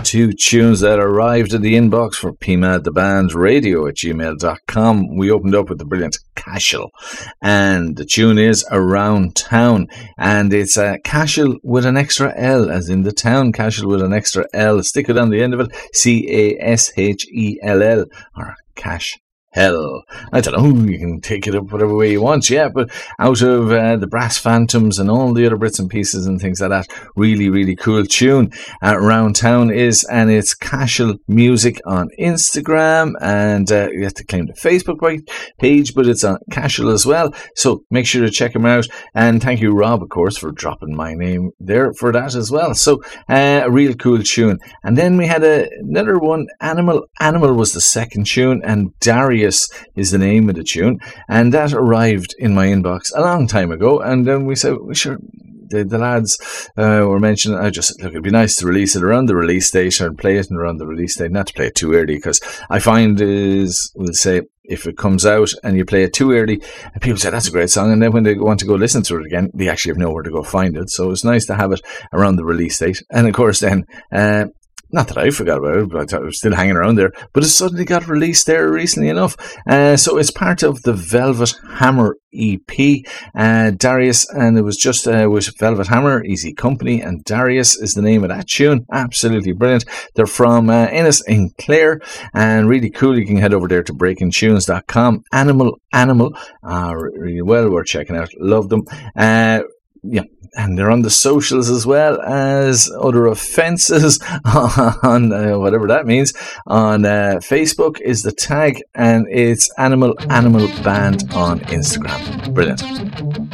Two tunes that arrived in the inbox for pmadtheband@gmail.com. We opened up with the brilliant Cashel, and the tune is Around Town, and it's Cashel with an extra L, as in the town, Cashel with an extra L. Stick it on the end of it, Cashell, or Cash. Hell, I don't know, you can take it up whatever way you want, yeah, but out of the Brass Phantoms and all the other bits and pieces and things like that, really, really cool tune. Around Town is, and it's Cashel Music on Instagram, and you have to claim the Facebook page, but it's on Cashel as well, so make sure to check him out, and thank you, Rob, of course, for dropping my name there for that as well. So, a real cool tune. And then we had another one, Animal was the second tune, and Darius is the name of the tune, and that arrived in my inbox a long time ago, and then we said, the lads were mentioning, it'd be nice to release it around the release date, or play it around the release date, not to play it too early, because I find we'll say, if it comes out and you play it too early, and people say that's a great song, and then when they want to go listen to it again, they actually have nowhere to go find it. So it's nice to have it around the release date. And of course then, not that I forgot about it, but I was still hanging around there. But it suddenly got released there recently enough. So it's part of the Velvet Hammer EP. Darius, and it was just with Velvet Hammer, Easy Company, and Darius is the name of that tune. Absolutely brilliant. They're from Ennis in Clare, and really cool. You can head over there to breakingtunes.com. Animal, really well worth checking out. Love them. Yeah, and they're on the socials as well as Other Offences on whatever that means. On Facebook is the tag, and it's Animal Band on Instagram. Brilliant.